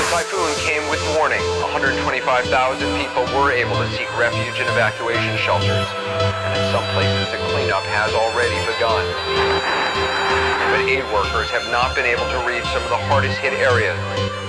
Typhoon came with warning. 125,000 people were able to seek refuge in evacuation shelters, and in some places the cleanup has already begun. But aid workers have not been able to reach some of the hardest hit areas,